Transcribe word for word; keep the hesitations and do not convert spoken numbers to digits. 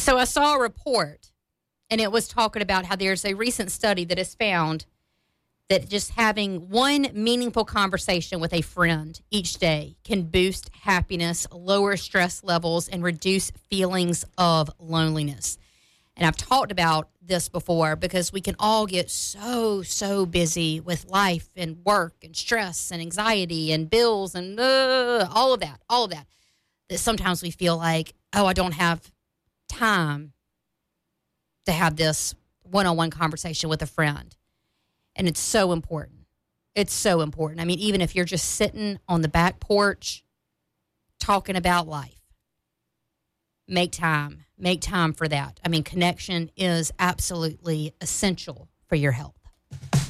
So I saw a report, and it was talking about how there's a recent study that has found that just having one meaningful conversation with a friend each day can boost happiness, lower stress levels, and reduce feelings of loneliness. And I've talked about this before because we can all get so, so busy with life and work and stress and anxiety and bills and uh, all of that, all of that, that sometimes we feel like, oh, I don't have time to have this one-on-one conversation with a friend. And it's so important. It's so important. I mean, even if you're just sitting on the back porch talking about life, make time. Make time for that. I mean, connection is absolutely essential for your health.